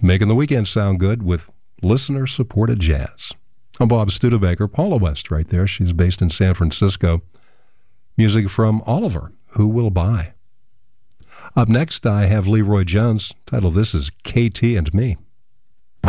Making the weekend sound good with listener-supported jazz. I'm Bob Studebaker. Paula West right there. She's based in San Francisco. Music from Oliver, Who Will Buy? Up next, I have Leroy Jones. Title of this is KT and Me.